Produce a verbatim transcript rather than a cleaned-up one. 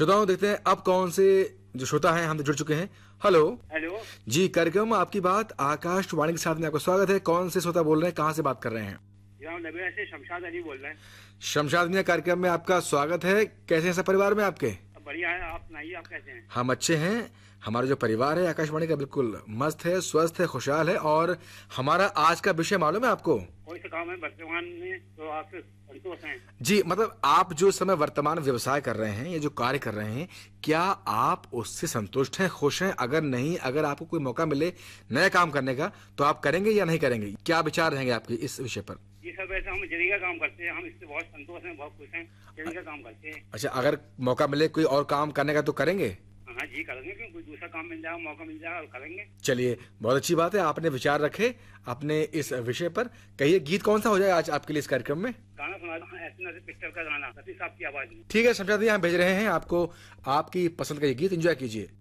श्रोताओं देखते हैं अब कौन से जो श्रोता हैं हम जुड़ चुके हैं। हेलो हेलो जी, कार्यक्रम में आपकी बात आकाशवाणी के साथ में आपका स्वागत है। कौन से श्रोता बोल रहे हैं, कहाँ से बात कर रहे हैं? नबीना से शमशाद अली बोल रहे हैं। शमशाद मियां, कार्यक्रम में आपका स्वागत है। कैसे हैं सब परिवार में आपके? बढ़िया है, आप सुनाइए, आप कैसे हैं? हम अच्छे हैं। हमारा जो परिवार है आकाशवाणी का बिल्कुल मस्त है, स्वस्थ है, खुशहाल है। और हमारा आज का विषय मालूम है आपको? कोई सा काम है वर्तमान में तो आप संतोष हैं? जी, मतलब आप जो समय वर्तमान व्यवसाय कर रहे हैं, ये जो कार्य कर रहे हैं, क्या आप उससे संतुष्ट हैं, खुश हैं? अगर नहीं, अगर आपको कोई मौका मिले नया काम करने का तो आप करेंगे या नहीं करेंगे? क्या विचार रहेंगे आपके इस विषय पर? ये सब ऐसा हम जरी का काम करते हैं, हम इससे बहुत संतोष हैं, बहुत खुश हैं, जरी का काम करते हैं। अच्छा, अगर मौका मिले कोई और काम करने का तो करेंगे? हाँ जी करेंगे, क्यों कोई दूसरा काम मिल जाएगा, मौका मिल जाएगा और करेंगे। चलिए, बहुत अच्छी बात है, आपने विचार रखे अपने इस विषय पर। कहिए, गीत कौन सा हो जाए आज आपके लिए इस कार्यक्रम में? गाना सुना दो, ऐसे नजर पिक्चर का गाना, सतीश साहब की आवाज में। ठीक है, शमशाद जी, हम भेज रहे हैं आपको आपकी पसंद का ये गीत। एंजॉय कीजिए।